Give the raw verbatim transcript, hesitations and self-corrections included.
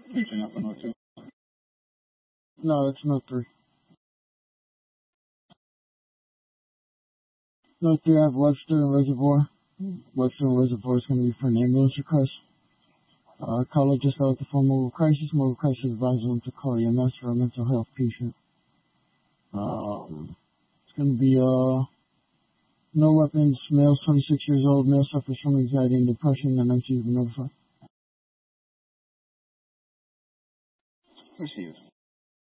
Reaching out for no two. No, it's no three. No three, I have Webster and Reservoir. Webster and Reservoir is going to be for an ambulance request. Uh, caller just got out the phone mobile crisis. Mobile crisis advised them to call E M S for a mental health patient. Um, it's going to be, uh, no weapons, male, twenty-six years old, male suffers from anxiety and depression, and M T has been notified. Received.